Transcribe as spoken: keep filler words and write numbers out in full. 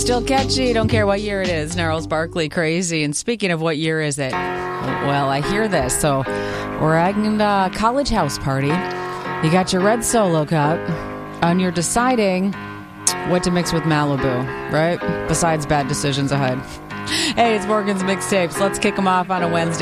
still catchy. Don't care what year it is. Gnarls Barkley, Crazy. And speaking of what year is it? Well, I hear this. So we're at a college house party. You got your red Solo cup, and you're deciding what to mix with Malibu, right? Besides bad decisions ahead. Hey, it's Morgan's Mixtapes. Let's kick them off on a Wednesday.